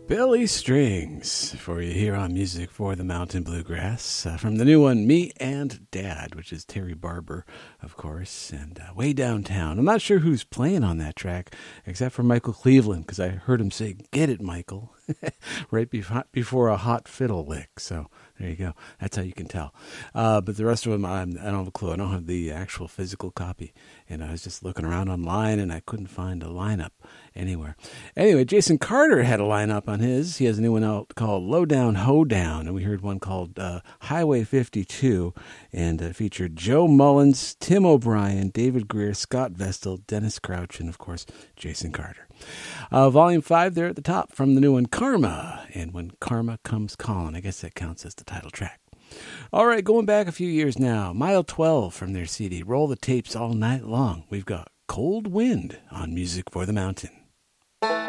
Billy Strings for you here on Music for the Mountain Bluegrass. From the new one, Me and Dad, which is Terry Barber, of course, and Way Downtown. I'm not sure who's playing on that track, except for Michael Cleveland, because I heard him say, "Get it, Michael," right before a hot fiddle lick. So there you go. That's how you can tell. But the rest of them, I don't have a clue. I don't have the actual physical copy. And I was just looking around online, and I couldn't find a lineup anywhere. Anyway, Jason Carter had a lineup on his. He has a new one out called Low Down, Hoedown, and we heard one called Highway 52, and featured Joe Mullins, Tim O'Brien, David Greer, Scott Vestal, Dennis Crouch, and, of course, Jason Carter. Volume 5 there at the top from the new one, Karma, and When Karma Comes Calling. I guess that counts as the title track. All right, going back a few years now, Mile 12 from their CD, Roll the Tapes All Night Long. We've got Cold Wind on Music for the Mountain.